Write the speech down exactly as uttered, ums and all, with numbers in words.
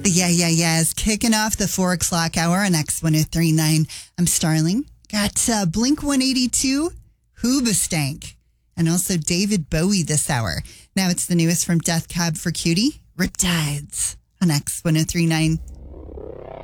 The Yeah, Yeah, Yeahs kicking off the four o'clock hour on X ten thirty-nine. I'm Starling. Got uh, Blink one eighty-two, Hoobastank, and also David Bowie this hour. Now it's the newest from Death Cab for Cutie, Riptides on X ten thirty-nine.